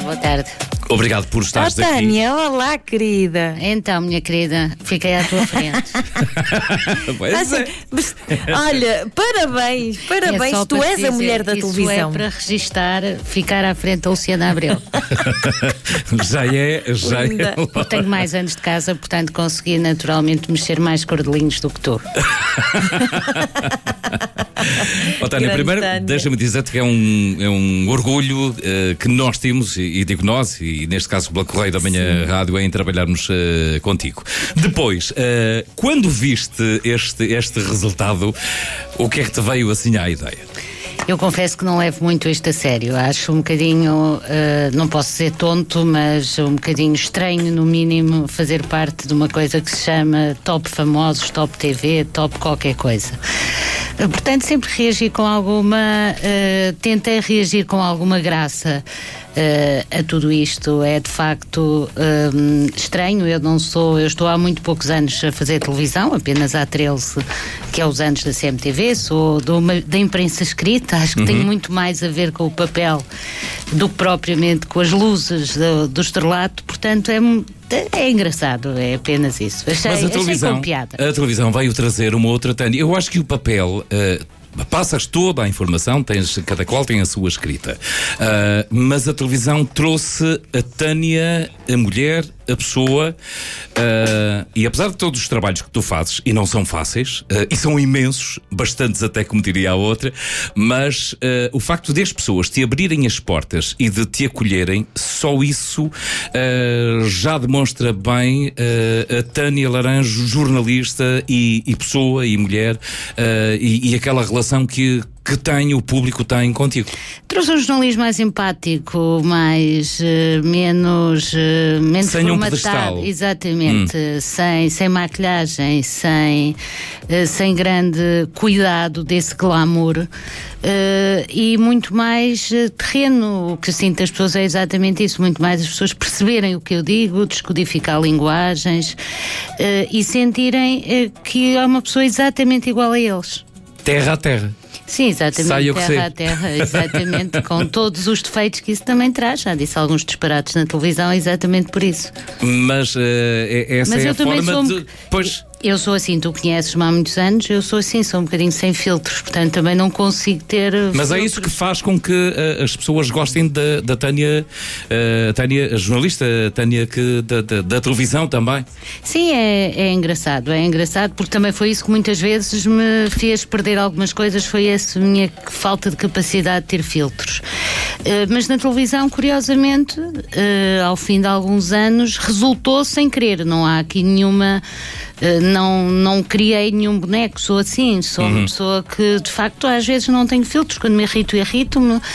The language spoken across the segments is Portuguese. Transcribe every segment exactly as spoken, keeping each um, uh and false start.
Olá, boa tarde. Obrigado por estares oh, aqui. Tânia, olá, querida. Então, minha querida, fiquei à tua frente. Pois Mas, é. mas, olha, parabéns, parabéns, É só tu para és te a dizer mulher da que televisão. Isso é para registar, ficar à frente da Luciana Abreu. Já é, já Linda. é. Eu tenho mais anos de casa, portanto consegui naturalmente mexer mais cordelinhos do que tu. Oh, Tânia, Grande primeiro, Tânia. deixa-me dizer-te que é um, é um orgulho eh, que nós temos, e, e digo nós, e neste caso pela Correio da Manhã Rádio, em trabalharmos eh, contigo. Depois, eh, quando viste este, este resultado, o que é que te veio assim à ideia? Eu confesso que não levo muito isto a sério. Acho um bocadinho, uh, não posso ser tonto, mas um bocadinho estranho, no mínimo, fazer parte de uma coisa que se chama Top Famosos, Top T V, Top qualquer coisa. Uh, portanto, sempre reagi com alguma... Uh, tentei reagir com alguma graça uh, a tudo isto. É, de facto, um, estranho. Eu não sou... Eu estou há muito poucos anos a fazer televisão, apenas há treze, que é os anos da C M T V. Sou do, da imprensa escrita. Acho que uhum. tem muito mais a ver com o papel do que propriamente com as luzes do, do estrelato, portanto é, é engraçado, é apenas isso. Achei, Mas a televisão, achei com piada. A televisão veio trazer uma outra Tânia. Eu acho que o papel... Uh, passas toda a informação, tens, cada qual tem a sua escrita. Uh, mas a televisão trouxe a Tânia, a mulher, a pessoa, uh, e apesar de todos os trabalhos que tu fazes, e não são fáceis, uh, e são imensos, bastantes até, como diria a outra, mas uh, o facto de as pessoas te abrirem as portas e de te acolherem, só isso uh, já demonstra bem uh, a Tânia Laranjo, jornalista e, e pessoa e mulher, uh, e, e aquela relação que que tem, o público tem contigo. Trouxe um jornalismo mais empático, mais, uh, menos, uh, menos sem formatado. Um pedestal. Exatamente, hum. sem, sem maquilhagem, sem, uh, sem grande cuidado desse glamour, uh, e muito mais uh, terreno. O que sinto das pessoas é exatamente isso, muito mais as pessoas perceberem o que eu digo, descodificar linguagens, uh, e sentirem uh, que é uma pessoa exatamente igual a eles. Terra a terra. Sim, exatamente, Sai terra a terra, exatamente, com todos os defeitos que isso também traz. Já disse alguns disparates na televisão, exatamente por isso. Mas uh, essa Mas é eu a também forma sou... de... Pois... Eu sou assim, tu conheces-me há muitos anos, eu sou assim, sou um bocadinho sem filtros, portanto também não consigo ter... Mas filtros. É isso que faz com que uh, as pessoas gostem da, da Tânia, uh, Tânia, a jornalista, a Tânia que, da, da, da televisão também. Sim, é, é engraçado, é engraçado, porque também foi isso que muitas vezes me fez perder algumas coisas, foi essa minha falta de capacidade de ter filtros. Uh, mas na televisão, curiosamente, uh, ao fim de alguns anos, resultou sem querer, não há aqui nenhuma... Uh, não, não criei nenhum boneco, sou assim, sou uhum. uma pessoa que de facto às vezes não tenho filtros, quando me irrito, irrito-me, uh,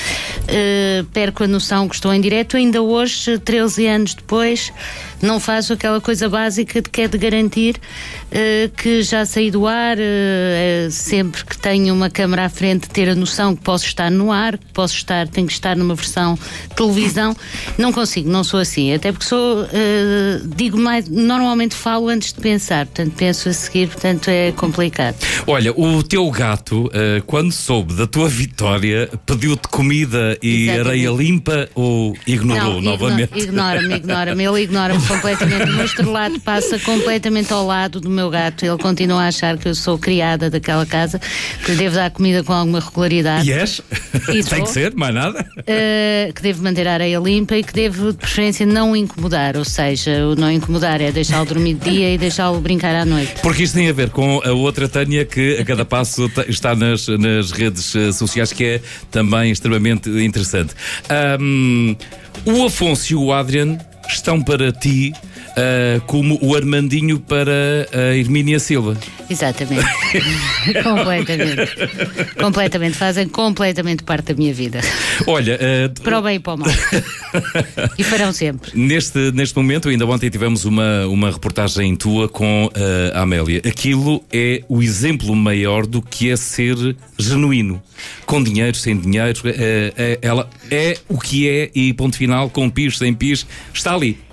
perco a noção que estou em direto. Ainda hoje, treze anos depois, não faço aquela coisa básica de que é de garantir uh, que já saí do ar, uh, uh, sempre que tenho uma câmara à frente, ter a noção que posso estar no ar, que posso estar, tenho que estar numa versão televisão. Não consigo, não sou assim, até porque sou, uh, digo mais, normalmente falo antes de pensar. Portanto, penso a seguir, portanto é complicado. Olha, o teu gato, uh, quando soube da tua vitória, pediu-te comida e exatamente. Areia limpa ou ignorou não, novamente? Ignora-me, ignora-me. Ele ignora-me completamente. O meu estrelato passa completamente ao lado do meu gato. Ele continua a achar que eu sou criada daquela casa, que lhe devo dar comida com alguma regularidade. Yes? Tem que ser, mais nada? Uh, que devo manter a areia limpa e que devo, de preferência, não incomodar. Ou seja, o não incomodar é deixá-lo dormir de dia e deixá-lo brincar à noite. Porque isto tem a ver com a outra Tânia que a cada passo está nas, nas redes sociais, que é também extremamente interessante. Um, o Afonso e o Adrian estão para ti uh, como o Armandinho para a Hermínia Silva. Exatamente. completamente. Completamente. Fazem completamente parte da minha vida. Olha, uh, para o bem e para o mal. E farão sempre. Neste, neste momento, ainda ontem tivemos uma, uma reportagem tua com uh, a Amélia. Aquilo é o exemplo maior do que é ser genuíno. Com dinheiro, sem dinheiro. Uh, uh, ela é o que é e ponto final, com pis, sem pis, está ali.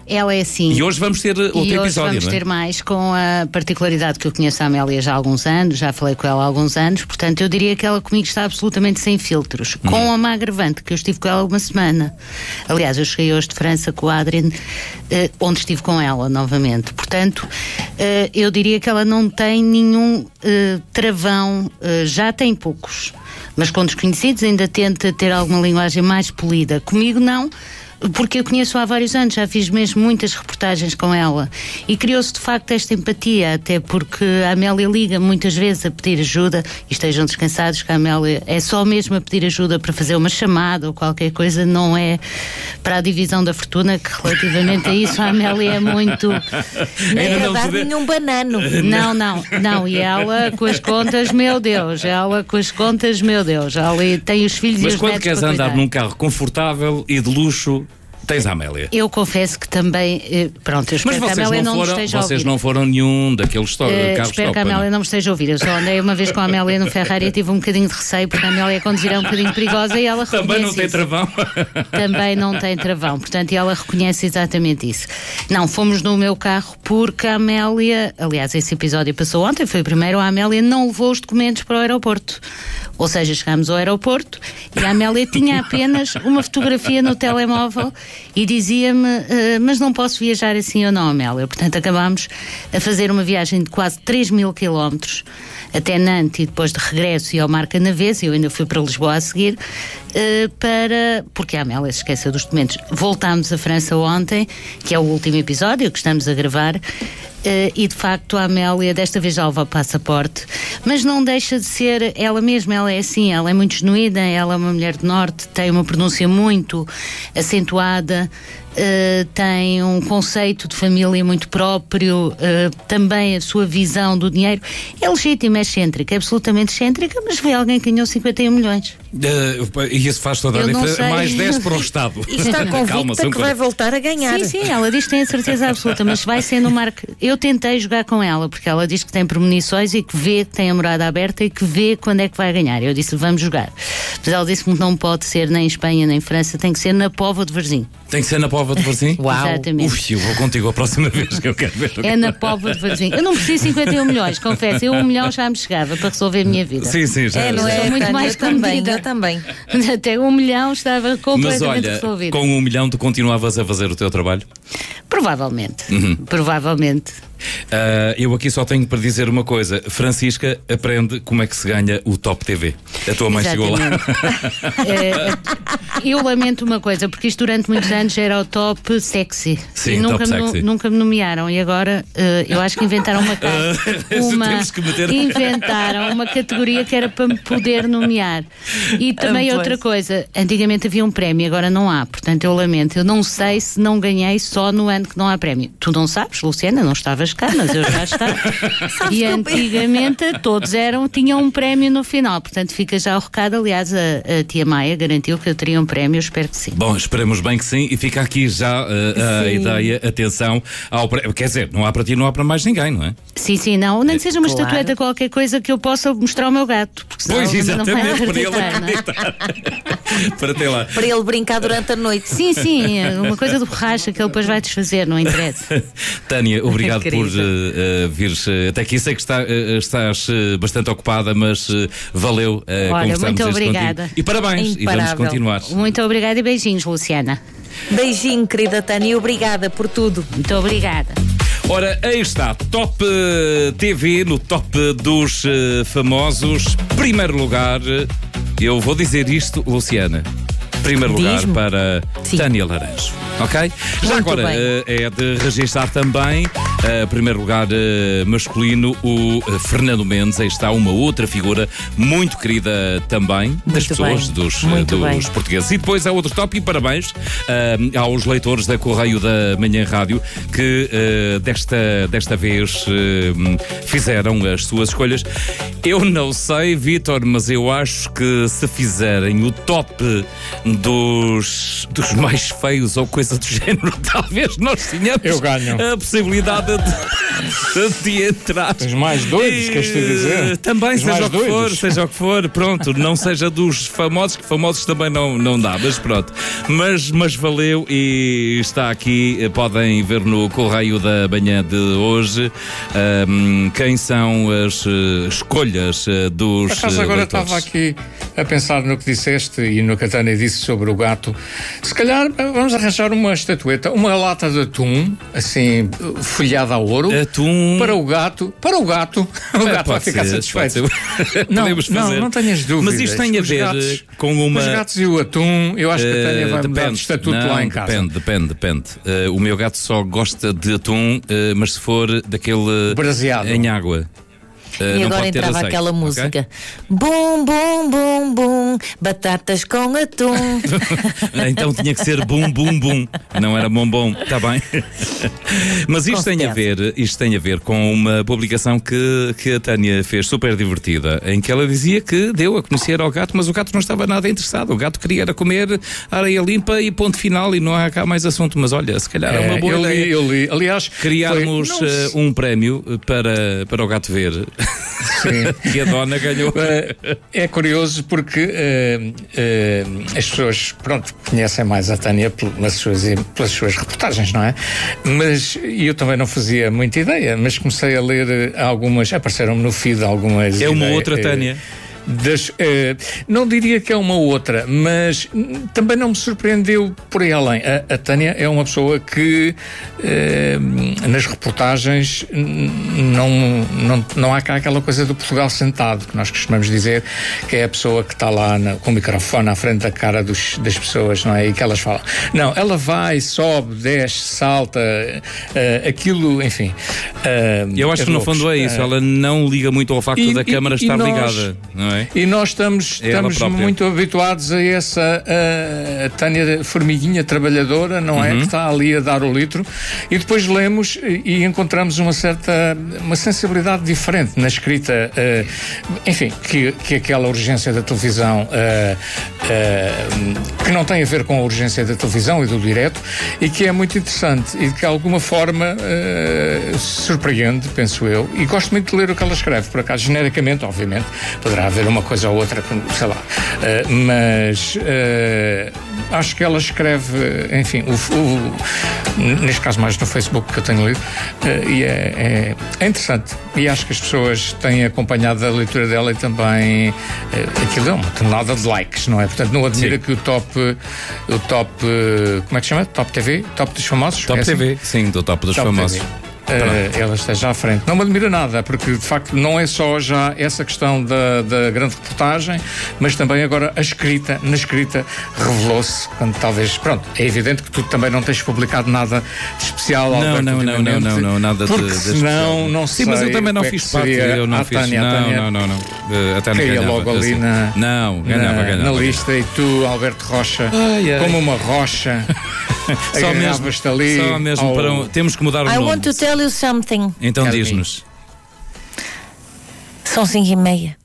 Ela é assim. E hoje vamos ter outro e hoje episódio, vamos não é? ter mais, com a particularidade que eu conheço a Amélia já há alguns anos, já falei com ela há alguns anos, portanto eu diria que ela comigo está absolutamente sem filtros, Uhum. com uma agravante, que eu estive com ela uma semana. Aliás, eu cheguei hoje de França com o Adrien, eh, onde estive com ela novamente. Portanto, eh, eu diria que ela não tem nenhum eh, travão, eh, já tem poucos, mas com desconhecidos ainda tenta ter alguma linguagem mais polida. Comigo não, porque eu conheço há vários anos, já fiz mesmo muitas reportagens com ela e criou-se de facto esta empatia, até porque a Amélia liga muitas vezes a pedir ajuda, e estejam descansados que a Amélia é só mesmo a pedir ajuda para fazer uma chamada ou qualquer coisa, não é para a divisão da fortuna, que relativamente a isso a Amélia é muito... Nem Ainda a não dar poder- nenhum banano. Não, não, não, e ela com as contas, meu Deus, ela com as contas, meu Deus, ela tem os filhos e Mas os quando netos queres para andar cuidar. num carro confortável e de luxo, tens a Amélia. Eu confesso que também, eh, pronto, eu Mas espero que a vocês Amélia não não me foram, esteja a vocês ouvir. não foram nenhum daqueles to- Eh, carros espero top, que a não? Amélia não me esteja a ouvir. Eu só andei uma vez com a Amélia no Ferrari e tive um bocadinho de receio, porque a Amélia a conduzir é um bocadinho perigosa e ela Também não reconhece tem isso. travão. Também não tem travão, portanto, e ela reconhece exatamente isso. Não, fomos no meu carro porque a Amélia, aliás, esse episódio passou ontem, foi o primeiro, a Amélia não levou os documentos para o aeroporto. Ou seja, chegámos ao aeroporto e a Amélia tinha apenas uma fotografia no telemóvel e dizia-me, "Ah, mas não posso viajar assim ou não, Amélia." Portanto, acabámos a fazer uma viagem de quase três mil quilómetros até Nantes e depois de regresso e ao Mar Canavês, e eu ainda fui para Lisboa a seguir, eh, para, porque a Amélia se esqueceu dos documentos. Voltámos a França ontem, que é o último episódio que estamos a gravar, eh, e de facto a Amélia desta vez já leva o passaporte, mas não deixa de ser ela mesma. Ela é assim, ela é muito genuína, ela é uma mulher do Norte, tem uma pronúncia muito acentuada, Uh, tem um conceito de família muito próprio, uh, também a sua visão do dinheiro é legítima, é excêntrica, é absolutamente excêntrica, mas foi alguém que ganhou cinquenta e um milhões. Uh, e isso faz toda a Eu não diferença. sei. Mais dez para o Estado. E está Calma, convicta são que vai coisas. voltar a ganhar. Sim, sim, ela diz que tem a certeza absoluta, mas vai ser no marco. Eu tentei jogar com ela, porque ela diz que tem premonições e que vê que tem a morada aberta e que vê quando é que vai ganhar. Eu disse, vamos jogar. Mas ela disse que não pode ser nem em Espanha nem em França, tem que ser na Póvoa de Varzim. Tem que ser na Póvoa de Varzim? Uau. Exatamente. Uf, eu vou contigo a próxima vez que eu quero ver. É na Póvoa de Varzim. Eu não preciso de cinquenta e um milhões, confesso. Eu um milhão já me chegava para resolver a minha vida. Sim, sim, já. É, não já. é? Sou muito Tânia? mais eu também, comedida. eu também. Até um milhão estava Mas completamente olha, resolvido. com um milhão tu continuavas a fazer o teu trabalho? Provavelmente. Uhum. Provavelmente. Uh, eu aqui só tenho para dizer uma coisa. Francisca aprende como é que se ganha o Top T V. A tua mãe chegou lá. Eh, eu lamento uma coisa, porque isto durante muitos anos era o top sexy. Sim, e nunca, top me, sexy. nunca me nomearam. E agora eh, eu acho que inventaram uma, ca- uma Temos que meter- inventaram uma categoria que era para me poder nomear. E também Ah, outra pois. coisa, antigamente havia um prémio, agora não há. Portanto, eu lamento. Eu não sei se não ganhei só no ano que não há prémio. Tu não sabes, Luciana, não estavas cá, mas eu já estava. E que eu- antigamente todos eram, tinham um prémio no final. Portanto, fica já o recado. Aliás, a, a tia Maia garantiu que eu teria um prémio, eu espero que sim. Bom, esperemos bem que sim. E fica aqui já uh, a Sim. ideia, atenção ao prémio. Quer dizer, não há para ti, não há para mais ninguém, não é? Sim, sim, não. Nem que seja uma Claro. estatueta, qualquer coisa que eu possa mostrar ao meu gato. Porque senão Pois, ele também não vai exatamente, para ele acreditar, não é? acreditar. Para ter lá. Para ele brincar durante a noite. Sim, sim, é uma coisa de borracha que ele depois vai desfazer, não interessa. Tânia, obrigado por Querida. uh, uh, vires uh, até aqui. Sei que está, uh, estás uh, bastante ocupada, mas uh, valeu uh, Olha, conversarmos muito isto obrigada. contigo. E parabéns, e vamos Imparável. continuar. Muito obrigada e beijinhos, Luciana. Beijinho, querida Tânia, e obrigada por tudo. Muito obrigada. Ora, aí está, Top eh, T V, no top dos eh, famosos. Primeiro lugar, eh, eu vou dizer isto, Luciana. Primeiro lugar Diz-me. para Sim. Tânia Laranjo. Ok? Já Muito agora bem. eh, é de registrar também, eh, primeiro lugar eh, masculino, o eh, Fernando Mendes. Aí está uma outra figura muito querida também das Muito pessoas, bem. dos, Muito dos bem. portugueses. E depois há outro top, e parabéns eh, aos leitores da Correio da Manhã Rádio que eh, desta, desta vez eh, fizeram as suas escolhas. Eu não sei, Vítor, mas eu acho que se fizerem o top dos, dos mais feios ou coisa do género, talvez nós tenhamos Eu ganho. a possibilidade de, de entrar. Os mais doidos, E, queres tu dizer? Também, Os seja mais o que for, doidos. seja o que for, pronto, não seja dos famosos, que famosos também não, não dá, mas pronto. Mas, mas valeu e está aqui, podem ver no Correio da Manhã de hoje um, quem são as uh, escolhas uh, dos. Por acaso agora leitores. estava aqui a pensar no que disseste e no que a Tânia disse sobre o gato. Se calhar vamos arranjar uma estatueta, uma lata de atum, assim, folhada a ouro, Atum. para o gato, para o gato, o É, gato vai pode ficar ser, satisfeito. pode ser. Não, Podemos não, fazer. não tenhas dúvidas. Mas isto tem a Os ver gatos- com uma. Os gatos e o atum, eu acho que a Tânia vai Eh, mudar de estatuto não, lá em casa. Depende, depende, depende. Eh, o meu gato só gosta de atum, eh, mas se for daquele Braseado. em água. Eh, E não agora pode ter entrava azeite, aquela ok? música. Bum, bum, bum, bum, batatas com atum. Então tinha que ser bum, bum, bum. Não era bom, bom. Está bem. Mas isto Com tem, a certeza. ver, isto tem a ver com uma publicação que, que a Tânia fez super divertida, em que ela dizia que deu a conhecer ao gato, mas o gato não estava nada interessado. O gato queria era comer areia limpa e ponto final, e não há cá mais assunto. Mas olha, se calhar é uma É, boa eu ideia. li, eu li. Aliás, Criarmos foi- não eh, se- um prémio para, para o gato ver. Sim. Que a dona ganhou. Eh, É curioso porque eh, eh, as pessoas, pronto, conhecem mais a Tânia pelas suas, pelas suas reportagens, não é? Mas e eu também não fazia muita ideia, mas comecei a ler eh, algumas, apareceram-me no feed algumas. É uma ideias, outra eh, Tânia. das, eh, não diria que é uma outra, mas hum, também não me surpreendeu por aí além. A, a Tânia é uma pessoa que eh, nas reportagens hum, não, não, não há cá aquela coisa do Portugal sentado, que nós costumamos dizer que é a pessoa que está lá na, com o microfone à frente da cara dos, das pessoas, não é? E que elas falam. Não, ela vai, sobe, desce, salta, eh, aquilo, enfim. eh, Eu acho é que no loucos. fundo é isso. Eh, Ela não liga muito ao facto e- da e- câmara e estar nós- ligada, não é? E nós estamos, É ela estamos própria. muito habituados a essa a, a Tânia formiguinha trabalhadora, não Uhum. é? Que está ali a dar o litro. E depois lemos e, e encontramos uma certa uma sensibilidade diferente na escrita. eh, enfim, que, que aquela urgência da televisão eh, eh, que não tem a ver com a urgência da televisão e do direto e que é muito interessante e que de alguma forma eh, surpreende, penso eu. E gosto muito de ler o que ela escreve, por acaso, genericamente, obviamente. Poderá haver uma coisa ou outra, que, sei lá. Uh, mas uh, acho que ela escreve, enfim, o, o, neste caso mais no Facebook que eu tenho lido, uh, e é, é, é interessante. E acho que as pessoas têm acompanhado a leitura dela e também uh, aquilo é uma tonelada de likes, não é? Portanto, não admira Sim. que o top, o top, uh, como é que se chama? Top T V? Top dos famosos? Top É assim? T V, sim, do top dos Top famosos. T V. Uh, ela esteja à frente. Não me admira nada, porque de facto não é só já essa questão da, da grande reportagem, mas também agora a escrita, na escrita revelou-se, quando talvez, pronto, é evidente que tu também não tens publicado nada de especial. Não, Alberto, não, não, não, ultimamente, não, não, nada de, porque de senão especial. não Sim, sei mas eu também não o que é fiz que parte, seria eu não a fiz. Tânia, a não, Tânia não, não, não. Uh, A Tânia caía ganhava, logo ali assim. na, Não, ganhava, na, ganhava. na lista e tu, Alberto Rocha, Ai, ai. como uma rocha, Só mesmo, agarravas-te ali só mesmo ao- para um, temos que mudar o I nome. want to tell you something. Então Tell me. diz-nos. São cinco e meia.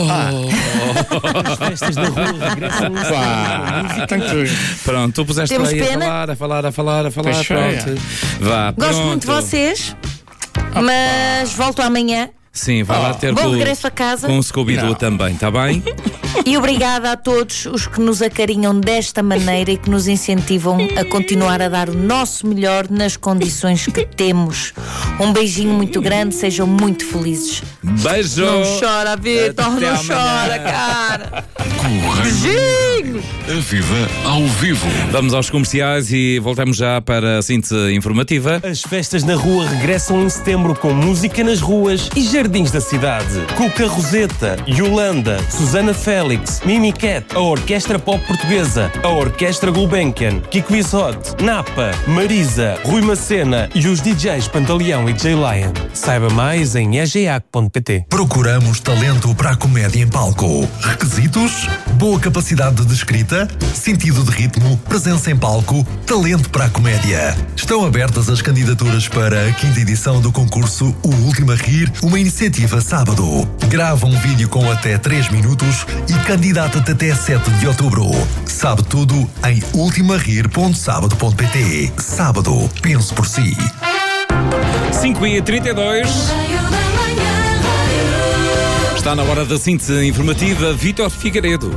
As festas da rua regressam em Pá, tem que- Pronto, tu puseste Temos aí a pena? falar, a falar, a falar, a falar. Pois Pronto. Vá, Gosto pronto. muito de vocês, mas volto amanhã. Sim, vai lá ter Bom com, regresso a casa. com o Scooby-Doo Não. também, está bem? E obrigada a todos os que nos acarinham desta maneira e que nos incentivam a continuar a dar o nosso melhor nas condições que temos. Um beijinho muito grande, sejam muito felizes. Beijo! Não chora, Vitor, Até não amanhã. chora, cara. Correio A Viva ao vivo. Vamos aos comerciais e voltamos já para a síntese informativa. As festas na rua regressam em setembro com música nas ruas e jardins da cidade. Cuca Roseta, Yolanda, Susana Félix, Mimi Cat, a Orquestra Pop Portuguesa, a Orquestra Gulbenkian, Kiko Isote, Napa, Marisa, Rui Macena e os D Js Pantaleão e J Lion. Saiba mais em e g a c ponto p t. Procuramos talento para a comédia em palco. Requisitos? Boa capacidade de escrita, sentido de ritmo, presença em palco, talento para a comédia. Estão abertas as candidaturas para a quinta edição do concurso O Último a Rir, uma iniciativa sábado. Grava um vídeo com até três minutos e candidata-te até sete de outubro. Sabe tudo em ultimarir ponto sábado ponto p t. Sábado, pense por si. cinco e trinta e dois. Está na hora da síntese informativa. Vítor Figueiredo.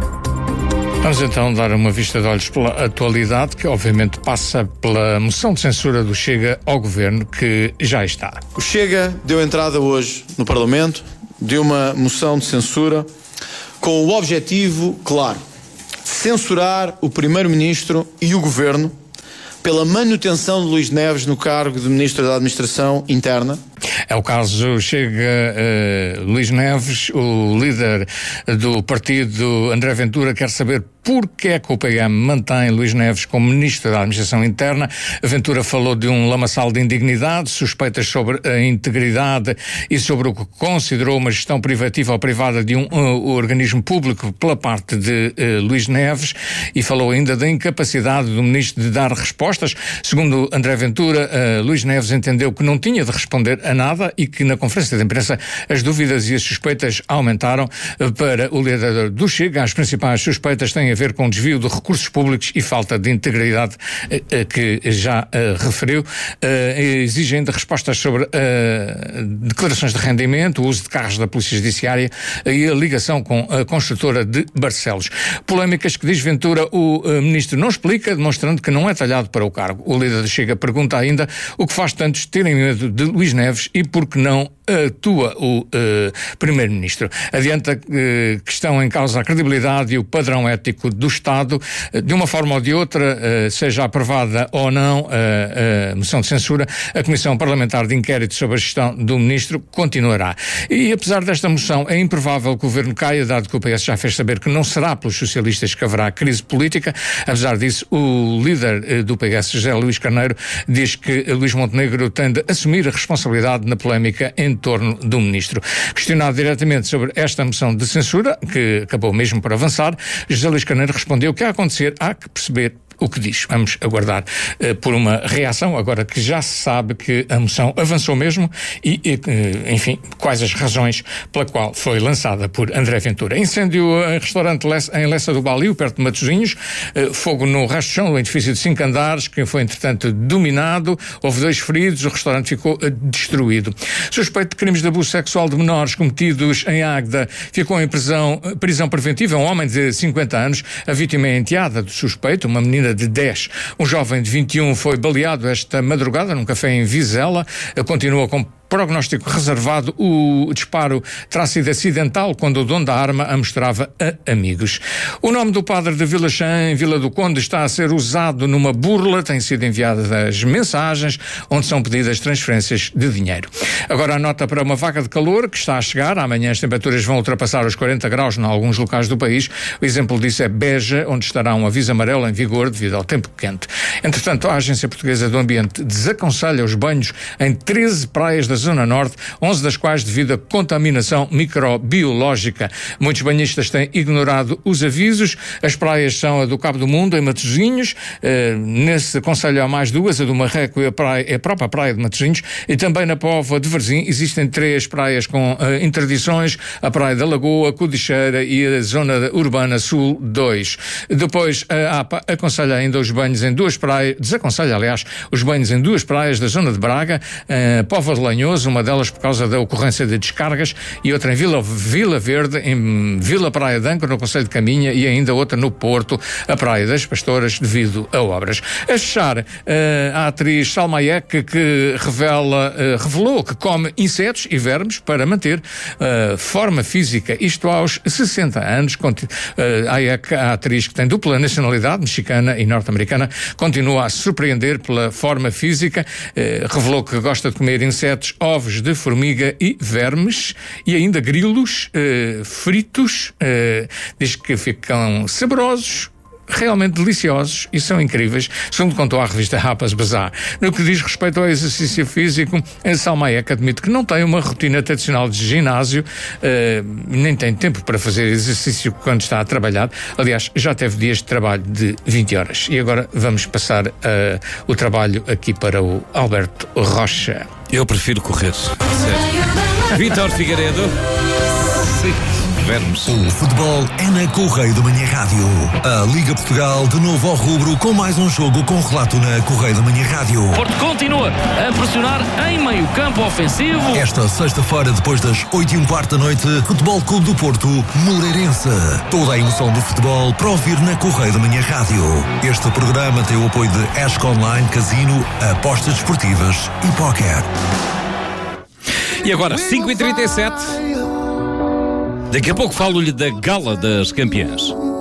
Vamos então dar uma vista de olhos pela atualidade, que obviamente passa pela moção de censura do Chega ao Governo, que já está. O Chega deu entrada hoje no Parlamento de uma moção de censura com o objetivo claro de censurar o Primeiro-Ministro e o Governo pela manutenção de Luís Neves no cargo de Ministro da Administração Interna. É o caso Chega uh, Luís Neves, o líder do partido André Ventura, quer saber porque é que o P M mantém Luís Neves como Ministro da Administração Interna. Ventura falou de um lamaçal de indignidade, suspeitas sobre a integridade e sobre o que considerou uma gestão privativa ou privada de um uh, organismo público pela parte de uh, Luís Neves, e falou ainda da incapacidade do Ministro de dar respostas. Segundo André Ventura, uh, Luís Neves entendeu que não tinha de responder a nada e que na conferência de imprensa as dúvidas e as suspeitas aumentaram. Para o líder do Chega, as principais suspeitas têm a ver com desvio de recursos públicos e falta de integridade eh, que já eh, referiu. Eh, exigem de respostas sobre eh, declarações de rendimento, o uso de carros da Polícia Judiciária e a ligação com a construtora de Barcelos. Polémicas que, diz Ventura, o eh, Ministro não explica, demonstrando que não é talhado para o cargo. O líder do Chega pergunta ainda o que faz tantos terem medo de Luís Neves e por que não atua o uh, Primeiro-Ministro. Adianta uh, que estão em causa a credibilidade e o padrão ético do Estado. Uh, de uma forma ou de outra, uh, seja aprovada ou não uh, a moção de censura, a Comissão Parlamentar de Inquérito sobre a gestão do Ministro continuará. E apesar desta moção, é improvável que o Governo caia, dado que o P S já fez saber que não será pelos socialistas que haverá crise política. Apesar disso, o líder uh, do P S, José Luís Carneiro, diz que Luís Montenegro tem de assumir a responsabilidade na polémica em torno do Ministro. Questionado diretamente sobre esta moção de censura, que acabou mesmo por avançar, José Luís Carneiro respondeu que a acontecer há que perceber o que diz. Vamos aguardar uh, por uma reação, agora que já se sabe que a moção avançou mesmo e, uh, enfim, quais as razões pela qual foi lançada por André Ventura. Incêndio em restaurante em Lessa do Balio, perto de Matosinhos, uh, fogo no resto de chão do edifício de cinco andares, que foi entretanto dominado, houve dois feridos, o restaurante ficou uh, destruído. Suspeito de crimes de abuso sexual de menores cometidos em Águeda, ficou em prisão, uh, prisão preventiva um homem de cinquenta anos, a vítima é enteada do suspeito, uma menina de dez. Um jovem de vinte e um foi baleado esta madrugada num café em Vizela. Continua com prognóstico reservado. O disparo terá sido acidental quando o dono da arma a mostrava a amigos. O nome do padre de Vila Chã, em Vila do Conde, está a ser usado numa burla. Têm sido enviadas as mensagens onde são pedidas transferências de dinheiro. Agora a nota para uma vaga de calor que está a chegar. Amanhã as temperaturas vão ultrapassar os quarenta graus em alguns locais do país. O exemplo disso é Beja, onde estará um aviso amarelo em vigor devido ao tempo quente. Entretanto, a Agência Portuguesa do Ambiente desaconselha os banhos em treze praias da Zona Norte, onze das quais devido a contaminação microbiológica. Muitos banhistas têm ignorado os avisos. As praias são a do Cabo do Mundo, em Matosinhos. Uh, nesse concelho há mais duas, a do Marreco e a, praia, a própria praia de Matosinhos. E também na Póvoa de Varzim existem três praias com uh, interdições, a Praia da Lagoa, Codicheira e a Zona Urbana Sul dois. Depois a APA aconselha ainda os banhos em duas praias, desaconselha aliás, os banhos em duas praias da Zona de Braga, uh, Póvoa de Lanhoso, uma delas por causa da ocorrência de descargas, e outra em Vila, Vila Verde, em Vila Praia de Âncora, no concelho de Caminha, e ainda outra no Porto, a Praia das Pastoras, devido a obras. A fechar, uh, a atriz Salma Hayek, que revela, uh, revelou que come insetos e vermes para manter uh, forma física, isto aos sessenta anos. Uh, Hayek, a atriz que tem dupla nacionalidade, mexicana e norte-americana, continua a se surpreender pela forma física, uh, revelou que gosta de comer insetos, ovos de formiga e vermes, e ainda grilos uh, fritos. Uh, diz que ficam saborosos, realmente deliciosos e são incríveis, segundo contou à revista Harper's Bazaar. No que diz respeito ao exercício físico, a Salma Hayek admite que não tem uma rotina tradicional de ginásio, uh, nem tem tempo para fazer exercício quando está a trabalhar. Aliás, já teve dias de trabalho de vinte horas. E agora vamos passar uh, o trabalho aqui para o Alberto Rocha. Eu prefiro correr. Sério. Vítor Figueiredo. Sim. Vermes. O futebol é na Correio da Manhã Rádio. A Liga Portugal de novo ao rubro com mais um jogo com relato na Correio da Manhã Rádio. Porto continua a pressionar em meio campo ofensivo. Esta sexta-feira, depois das oito e um quarto da noite, Futebol Clube do Porto, Moreirense. Toda a emoção do futebol para ouvir na Correio da Manhã Rádio. Este programa tem o apoio de Ask Online, Casino, apostas desportivas e póquer. E agora, cinco e trinta e sete. Daqui a pouco falo-lhe da Gala das Campeãs.